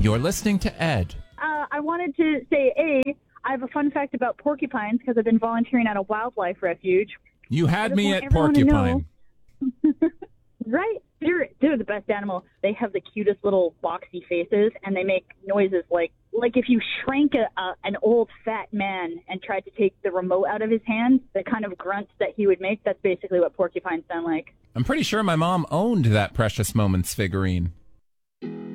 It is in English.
You're listening to Ed. I wanted to say, I have a fun fact about porcupines because I've been volunteering at a wildlife refuge. You had me at porcupine. Right? They're the best animal. They have the cutest little boxy faces, and they make noises like if you shrank an old fat man and tried to take the remote out of his hand, the kind of grunts that he would make, that's basically what porcupines sound like. I'm pretty sure my mom owned that Precious Moments figurine.